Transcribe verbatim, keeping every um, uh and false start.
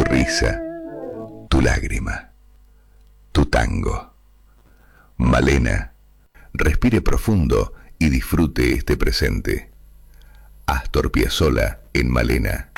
risa, tu lágrima, tu tango. Malena, respire profundo y disfrute este presente. Astor Piazzolla en Malena.